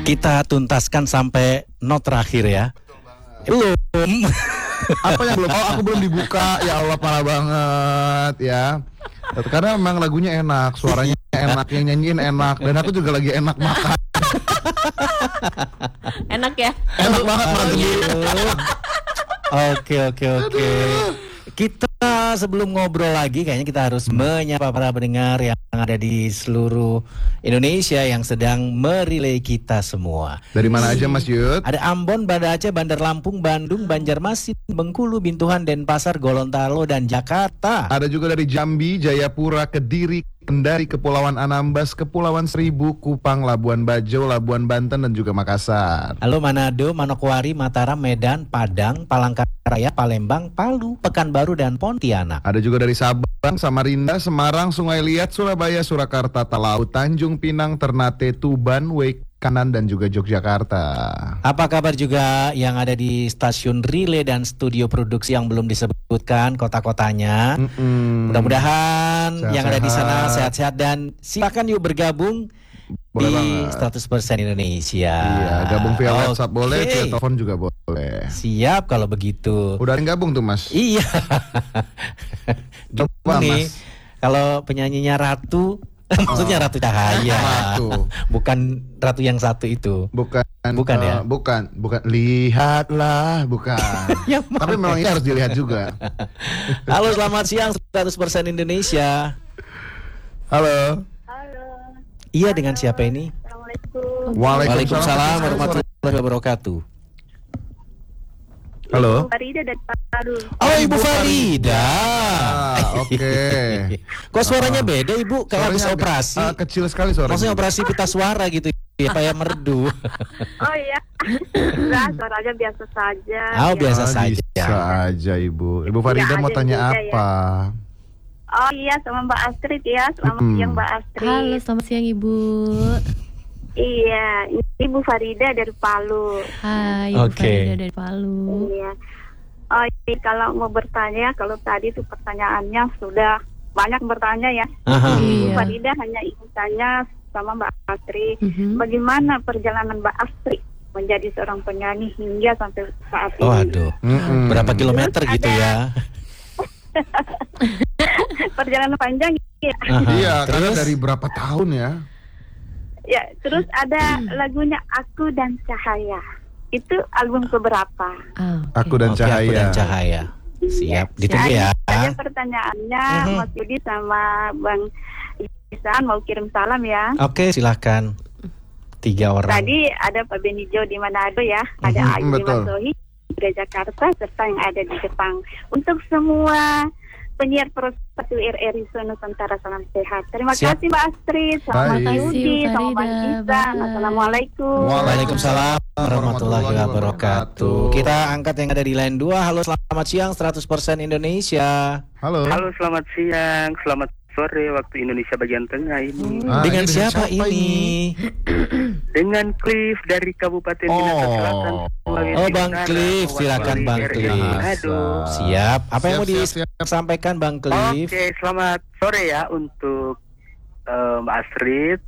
Kita tuntaskan sampai not terakhir ya. Belum. Apa yang belum? Oh, aku belum dibuka. Ya Allah, parah banget ya. Karena memang lagunya enak, suaranya enak, yang nyanyiin enak, dan aku juga lagi enak makan. Enak ya? Enak banget makan sendiri. Oke. Kita sebelum ngobrol lagi, kayaknya kita harus menyapa para pendengar yang ada di seluruh Indonesia yang sedang merelay kita semua. Dari mana aja Mas Yud? Ada Ambon, Banda Aceh, Bandar Lampung, Bandung, Banjarmasin, Bengkulu, Bintuhan, Denpasar, Gorontalo, dan Jakarta. Ada juga dari Jambi, Jayapura, Kediri, Kendari, Kepulauan Anambas, Kepulauan Seribu, Kupang, Labuan Bajo, Labuan Banten, dan juga Makassar. Halo Manado, Manokwari, Mataram, Medan, Padang, Palangkaraya, Palembang, Palu, Pekanbaru, dan Pontianak. Ada juga dari Sabang, Samarinda, Semarang, Sungai Liat, Surabaya, Surakarta, Talaut, Tanjung Pinang, Ternate, Tuban, Wake Kanan, dan juga Yogyakarta. Apa kabar juga yang ada di stasiun relay dan studio produksi yang belum disebutkan kota-kotanya? Mudah-mudahan Sehat-sehat. yang ada di sana sehat-sehat dan silakan yuk bergabung Boleh di banget. 100% Indonesia. Iya, gabung via WhatsApp Oke. boleh, via telepon juga boleh. Siap kalau begitu. Udah ada yang gabung tuh Mas? Iya. Coba, Nih, Mas. kalau penyanyinya Ratu, maksudnya Ratu Cahaya. Ratu. Bukan Ratu yang satu itu. Bukan Ya? Bukan lihatlah, bukan. Yang Tapi mana? memang ini harus dilihat juga. Halo, selamat siang 100% Indonesia. Halo. Halo. Iya, dengan siapa ini? Assalamualaikum. Waalaikumsalam warahmatullahi wabarakatuh. Halo. Farida dari Palu. Oh, Ibu Farida. Oke. Kok suaranya beda, Ibu? Kayak habis Suaranya agak, operasi. kecil sekali suaranya. Maksudnya operasi pita suara gitu ya, kayak merdu. Oh iya. Nah, suaranya biasa saja. Oh, biasa saja. Bisa aja Ibu. Ibu Farida Nggak mau ada tanya yang beda, apa? Oh iya, sama Mbak Astrid ya. Selamat siang Mbak Astrid. Halo, selamat siang Ibu. Iya, ini Ibu Farida dari Palu. Hai, Ibu Oke. Farida dari Palu. Iya. Oh, iya, kalau mau bertanya, kalau tadi itu pertanyaannya sudah banyak bertanya ya. Aha. Ibu Iya. Farida hanya ingin tanya sama Mbak Astrid, Mhm. bagaimana perjalanan Mbak Astrid menjadi seorang penyanyi hingga sampai saat ini? Oh, aduh. Berapa kilometer Terus gitu ada- ya? Perjalanan panjang ya. Aha. Iya, karena Terus? dari berapa tahun ya? Ya, terus ada lagunya Aku dan Cahaya. Itu album keberapa? Ah, oke. Aku dan Oke, Cahaya. Aku dan Cahaya. Siap, ditunggu ya. Ada pertanyaannya Mas Yudi sama Bang Isan mau kirim salam ya. Oke, silahkan. 3 orang. Tadi ada Pak Benijo di Manado ya, ada Ayu di betul. Masohi di Jakarta serta yang ada di Jepang. Untuk semua penyiar prospek RRI Nusantara, salam sehat. Terima Siap. kasih Mbak Astrid, sama Baik. Mas Yudi, Terima kasih, sama Bang Farida. Isan. Bye. Assalamualaikum. Waalaikumsalam warahmatullahi wabarakatuh. Kita angkat yang ada di line 2. Halo, selamat siang 100% Indonesia. Halo. Halo, selamat siang, selamat sore waktu Indonesia bagian tengah ini. Dengan ini siapa ini? Dengan Cliff dari Kabupaten Minahasa Selatan. Sulawesi Oh, Bang Utara, Cliff, silakan mewakili Bang RRI Cliff. Manado. Siap. Apa yang mau Siap. disampaikan Bang Cliff? Oke, selamat sore ya untuk Mbak Astrid.